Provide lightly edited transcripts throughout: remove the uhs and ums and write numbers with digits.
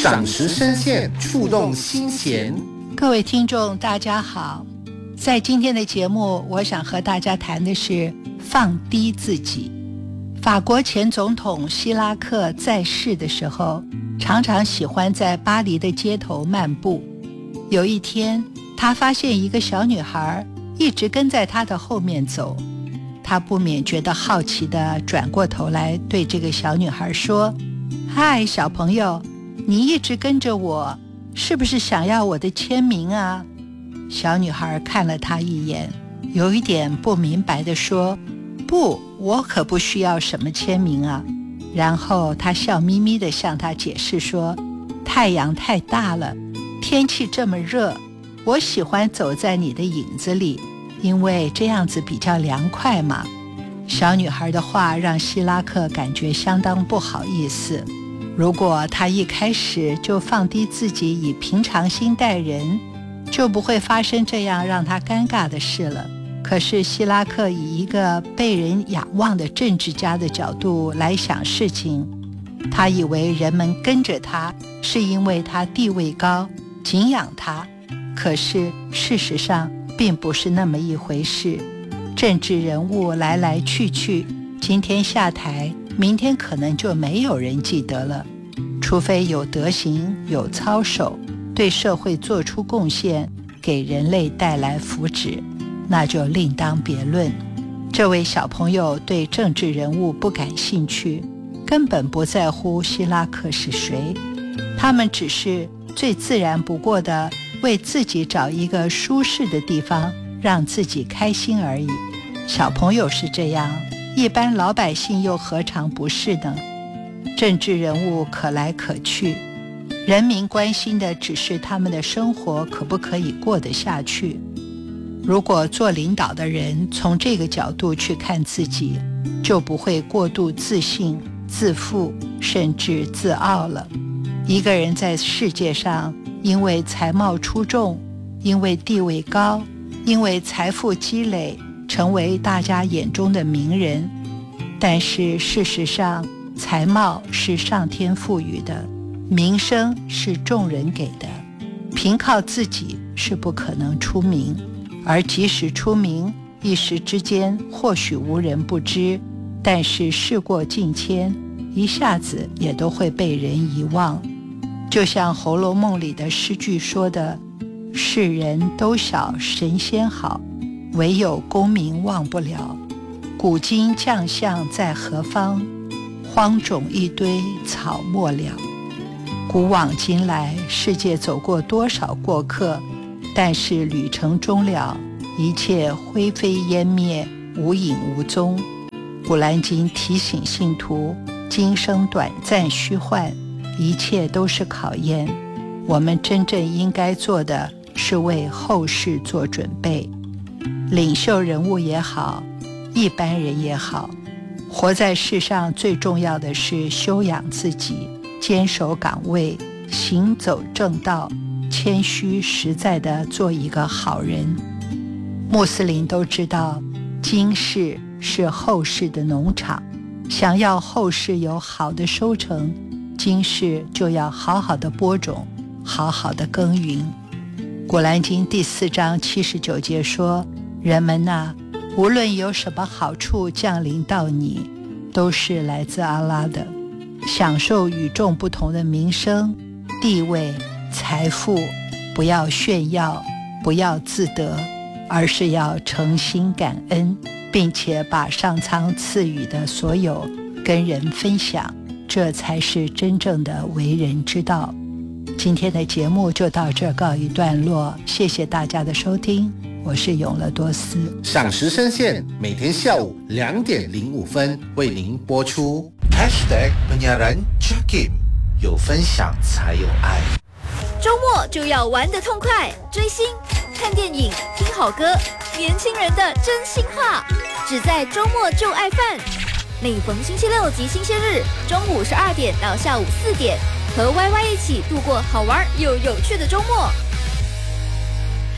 赏识声线，触动心弦。 各位听众大家好，在今天的节目我想和大家谈的是放低自己。法国前总统希拉克在世的时候，常常喜欢在巴黎的街头漫步。有一天，他发现一个小女孩一直跟在他的后面走，他不免觉得好奇地转过头来对这个小女孩说：嗨，小朋友，你一直跟着我，是不是想要我的签名啊？小女孩看了他一眼，有一点不明白地说：不，我可不需要什么签名啊。然后她笑眯眯地向他解释说：太阳太大了，天气这么热，我喜欢走在你的影子里，因为这样子比较凉快嘛。小女孩的话让希拉克感觉相当不好意思。如果他一开始就放低自己，以平常心待人，就不会发生这样让他尴尬的事了。可是希拉克以一个被人仰望的政治家的角度来想事情，他以为人们跟着他是因为他地位高，敬仰他。可是事实上并不是那么一回事。政治人物来来去去，今天下台，明天可能就没有人记得了，除非有德行，有操守，对社会做出贡献，给人类带来福祉，那就另当别论。这位小朋友对政治人物不感兴趣，根本不在乎希拉克是谁，他们只是最自然不过的为自己找一个舒适的地方，让自己开心而已。小朋友是这样，一般老百姓又何尝不是呢？政治人物可来可去，人民关心的只是他们的生活可不可以过得下去。如果做领导的人从这个角度去看自己，就不会过度自信、自负，甚至自傲了。一个人在世界上因为才貌出众，因为地位高，因为财富积累，成为大家眼中的名人，但是事实上，才貌是上天赋予的，名声是众人给的，凭靠自己是不可能出名，而即使出名，一时之间或许无人不知，但是事过境迁，一下子也都会被人遗忘。就像《红楼梦》里的诗句说的：世人都晓神仙好，唯有功名忘不了。古今将相在何方？荒冢一堆草没了。古往今来，世界走过多少过客，但是旅程终了，一切灰飞烟灭，无影无踪。古兰经提醒信徒，今生短暂虚幻，一切都是考验。我们真正应该做的是为后世做准备。领袖人物也好，一般人也好，活在世上最重要的是修养自己，坚守岗位，行走正道，谦虚实在地做一个好人。穆斯林都知道，今世是后世的农场，想要后世有好的收成，今世就要好好的播种，好好的耕耘。古兰经第4章79节说：人们啊，无论有什么好处降临到你，都是来自阿拉的。享受与众不同的名声、地位、财富，不要炫耀，不要自得，而是要诚心感恩，并且把上苍赐予的所有跟人分享，这才是真正的为人之道。今天的节目就到这儿告一段落，谢谢大家的收听，我是永乐多斯。 赏识声线每天下午2点05分为您播出。 #penyiaran Jakim， 有分享才有爱。 周末就要玩得痛快，追星、看电影、听好歌，年轻人的真心话，只在周末就爱饭。每逢星期六及星期日，中午12点到下午4点，和 YY 一起度过好玩又有趣的周末。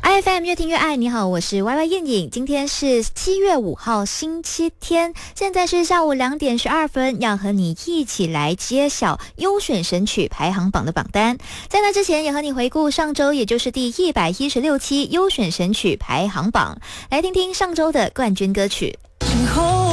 IFM 越听越爱，你好，我是 YY 燕颖。今天是7月5号星期天，现在是下午2点12分，要和你一起来揭晓优选神曲排行榜的榜单。在那之前，也和你回顾上周，也就是第116期优选神曲排行榜，来听听上周的冠军歌曲。 身后